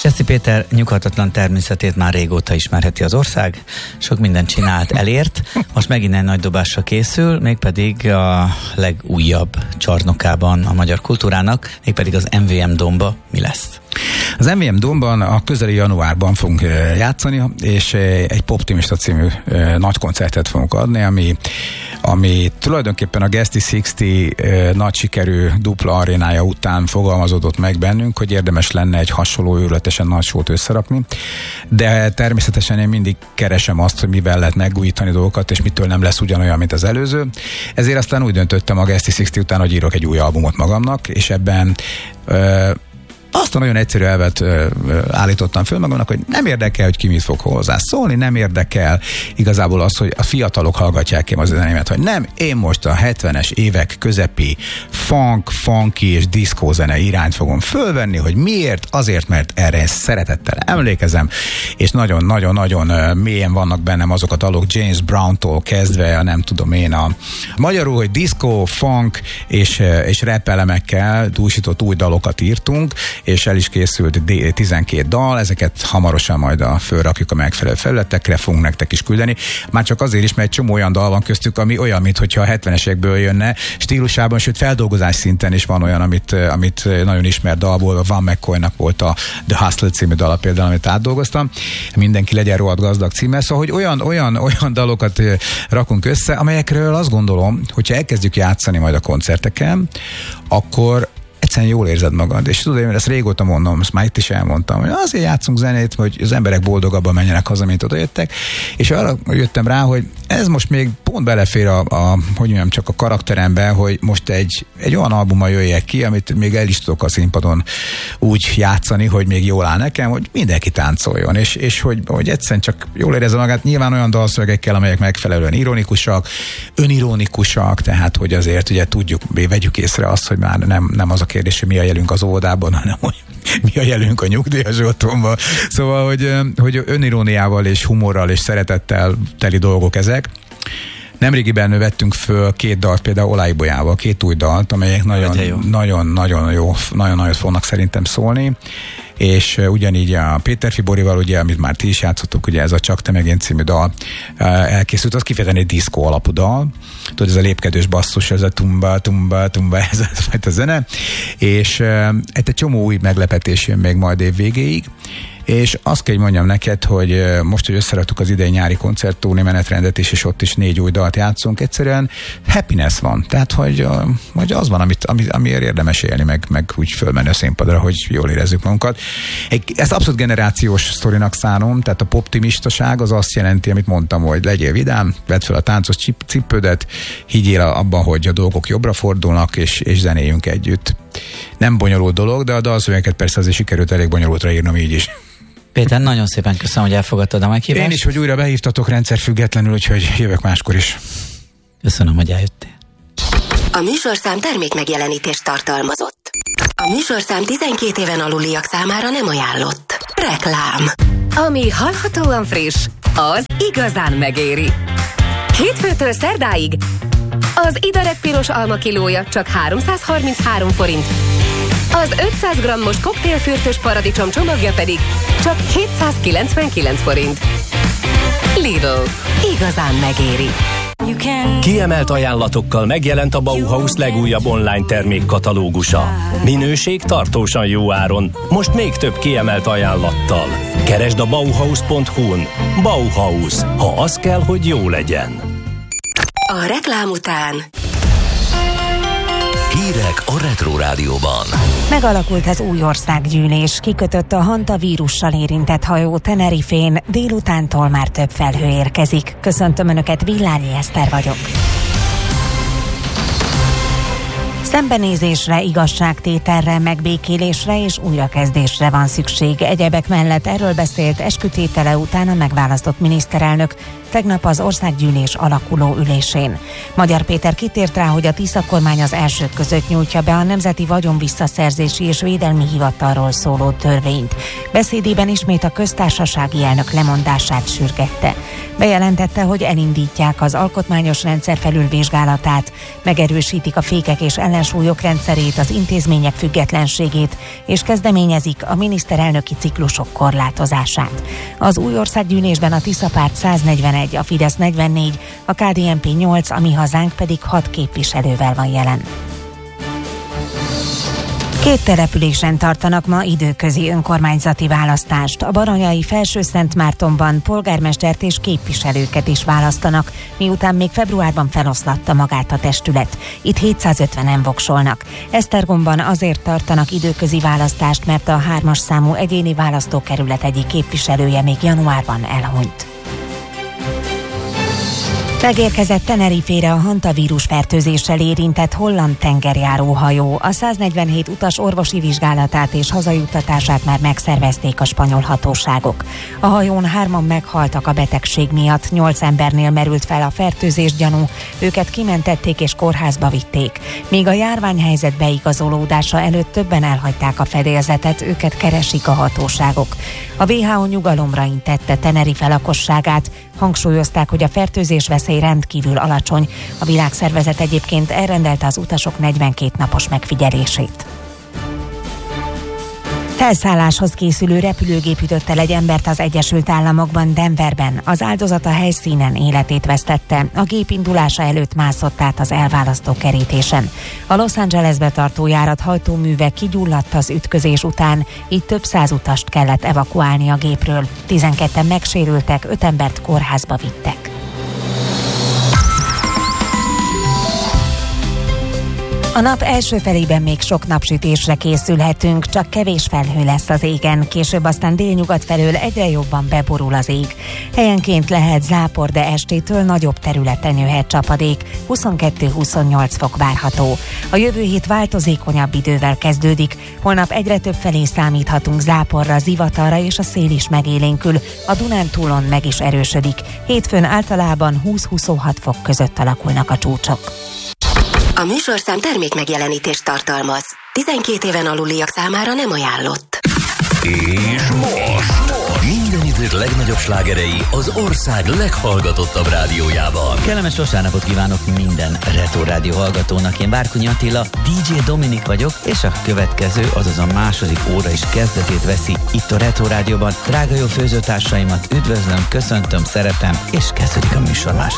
Cseszty Péter nyughatatlan természetét már régóta ismerheti az ország, sok mindent csinált, elért, most megint egy nagy dobásra készül, mégpedig a legújabb csarnokában a magyar kultúrának, mégpedig az MVM Dómba. Mi lesz? Az MVM Dómban a közeli januárban fogunk játszani, és egy Poptimista című nagy koncertet fogunk adni, ami tulajdonképpen a Geszti 60 nagy sikerű dupla arénája után fogalmazódott meg bennünk, hogy érdemes lenne egy hasonló őrületesen nagy sót összerakni, de természetesen én mindig keresem azt, hogy mivel lehet megújítani dolgokat, és mitől nem lesz ugyanolyan, mint az előző. Ezért aztán úgy döntöttem a Geszti 60 után, hogy írok egy új albumot magamnak, és ebben azt a nagyon egyszerű elvet állítottam föl magamnak, hogy nem érdekel, hogy ki mit fog hozzászólni, nem érdekel igazából az, hogy a fiatalok hallgatják én az zenémet, hogy nem, én most a 70-es évek közepi funk, funky és diszkó zene irányt fogom fölvenni, hogy miért? Azért, mert erre szeretettel emlékezem, és nagyon-nagyon-nagyon mélyen vannak bennem azok a dalok, James Brown-tól kezdve, nem tudom én, a magyarul, hogy diszkó, funk és rap elemekkel dúsított új dalokat írtunk, és el is készült 12 dal, ezeket hamarosan majd fölrakjuk a megfelelő felületekre, fogunk nektek is küldeni. Már csak azért is, mert egy csomó olyan dal van köztük, ami olyan, mintha a 70-esekből jönne, stílusában, sőt feldolgozás szinten is van olyan, amit nagyon ismert dalból, Van McCoynak volt a The Hustle című dala például, amit átdolgoztam. Mindenki legyen rohadt gazdag címe, szóval, hogy olyan dalokat rakunk össze, amelyekről azt gondolom, hogyha elkezdjük játszani majd a koncerteken, akkor egyszerűen jól érzed magad. És tudod, én ezt régóta mondom, ezt már itt is elmondtam, hogy azért játszunk zenét, hogy az emberek boldogabban menjenek haza, mint oda jöttek, és arra jöttem rá, hogy ez most még pont belefér hogy mondjam, csak a karakterembe, hogy most egy olyan albummal jöjjek ki, amit még el is tudok a színpadon úgy játszani, hogy még jól áll nekem, hogy mindenki táncoljon, és hogy egyszerűen csak jól érezze magát, nyilván olyan dalszövegekkel, amelyek megfelelően ironikusak, önironikusak, tehát hogy azért ugye tudjuk, vegyük észre azt, hogy már nem az a kérdés, hogy mi a jelünk az óvodában, hanem hogy mi a jelünk a nyugdíjas otthonban. Szóval, hogy öniróniával és humorral és szeretettel teli dolgok ezek. Nemrégiben vettünk föl 2 dalt, például Olajbolyával, 2 új dalt, amelyek nagyon nagyot fognak szerintem szólni, és ugyanígy a Péter Fiborival, ugye, amit már ti is játszottuk, ugye ez a Csak te meg én című dal elkészült, az kifejezetten egy diszkó alapú dal, tudod, ez a lépkedős basszus, ez a tumba, ez a fajta zene, és egy csomó új meglepetés jön még majd év végéig, és azt kell, hogy mondjam neked, hogy most, hogy összeraktuk az idei nyári koncertturné menetrendet is, és ott is 4 új dalt játszunk, egyszerűen happiness van. Tehát, hogy az van, amiért érdemes élni, meg úgy fölmenni a színpadra, hogy jól érezzük magunkat. Ezt abszolút generációs sztorinak szánom, tehát a poptimistaság az azt jelenti, amit mondtam, hogy legyél vidám, vedd fel a táncos cipődet, higgyél abban, hogy a dolgok jobbra fordulnak, és zenéljünk együtt. Nem bonyolult dolog, de a dalszövegeket persze azért sikerült elég bonyolultra írnom így is. Péter, nagyon szépen köszönöm, hogy elfogadtad a meghívást. Én is, hogy újra behívtatok rendszerfüggetlenül, úgyhogy jövök máskor is. Köszönöm, hogy eljöttél. A műsorszám termékmegjelenítést tartalmazott. A műsorszám 12 éven aluliak számára nem ajánlott. Reklám. Ami hallhatóan friss, az igazán megéri. Hétfőtől szerdáig az Idarek piros alma kilója csak 333 forint. Az 500 g-os koktélfürtös paradicsom csomagja pedig csak 799 forint. Lidl. Igazán megéri. Kiemelt ajánlatokkal megjelent a Bauhaus legújabb online termékkatalógusa. Minőség tartósan jó áron, most még több kiemelt ajánlattal. Keresd a Bauhaus.hu-n. Bauhaus. Ha az kell, hogy jó legyen. A reklám után hírek a Retro Rádióban. Megalakult az új országgyűlés, kikötött a hantavírussal érintett hajó Tenerifén, délutántól már több felhő érkezik. Köszöntöm Önöket, Villányi Eszter vagyok. Szembenézésre, igazságtételre, megbékélésre és újrakezdésre van szükség. Egyebek mellett erről beszélt eskütétele után a megválasztott miniszterelnök tegnap az országgyűlés alakuló ülésén. Magyar Péter kitért rá, hogy a Tisza kormány az elsők között nyújtja be a Nemzeti Vagyonvisszaszerzési és Védelmi Hivatalról szóló törvényt. Beszédében ismét a köztársasági elnök lemondását sürgette. Bejelentette, hogy elindítják az alkotmányos rendszer felülvizsgálatát, megerősítik a fékek és ellensúlyok rendszerét, az intézmények függetlenségét, és kezdeményezik a miniszterelnöki ciklusok korlátozását. Az új országgyűlésben a Tisza Párt 141, a Fidesz 44, a KDNP 8, a Mi Hazánk pedig 6 képviselővel van jelen. 2 településen tartanak ma időközi önkormányzati választást. A baranyai Felső-Szentmártonban polgármestert és képviselőket is választanak, miután még februárban feloszlatta magát a testület. Itt 750-en voksolnak. Esztergomban azért tartanak időközi választást, mert a 3-as számú egyéni választókerület egyik képviselője még januárban elhunyt. Megérkezett Tenerifére a hantavírus fertőzéssel érintett holland tengerjáróhajó. A 147 utas orvosi vizsgálatát és hazajuttatását már megszervezték a spanyol hatóságok. A hajón 3-an meghaltak a betegség miatt, 8 embernél merült fel a fertőzés gyanú, őket kimentették és kórházba vitték. Míg a járványhelyzet beigazolódása előtt többen elhagyták a fedélzetet, őket keresik a hatóságok. A WHO nyugalomra intette Tenerife lakosságát, hangsúlyozták, hogy a fertőzés veszély rendkívül alacsony. A Világszervezet egyébként elrendelte az utasok 42 napos megfigyelését. Felszálláshoz készülő repülőgép ütötte el egy embert az Egyesült Államokban, Denverben. Az áldozat a helyszínen életét vesztette. A gép indulása előtt mászott át az elválasztó kerítésen. A Los Angelesbe tartó járat hajtóműve kigyulladt az ütközés után, így több 100 utast kellett evakuálni a gépről. 12-en megsérültek, 5 embert kórházba vittek. A nap első felében még sok napsütésre készülhetünk, csak kevés felhő lesz az égen, később aztán délnyugat felől egyre jobban beborul az ég. Helyenként lehet zápor, de estétől nagyobb területen jöhet csapadék, 22-28 fok várható. A jövő hét változékonyabb idővel kezdődik, holnap egyre több felé számíthatunk záporra, zivatarra és a szél is megélénkül, a Dunántúlon meg is erősödik. Hétfőn általában 20-26 fok között alakulnak a csúcsok. A műsorszám termékmegjelenítést tartalmaz. 12 éven aluliak számára nem ajánlott. És most minden idők legnagyobb slágerei az ország leghallgatottabb rádiójában. Kellemes vasárnapot kívánok minden Retro Rádió hallgatónak. Én Várkonyi Attila, DJ Dominik vagyok, és a következő, azaz a második óra is kezdetét veszi itt a Retro Rádióban. Drága jó főzőtársaimat üdvözlöm, köszöntöm, szeretem, és kezdődik a műsor második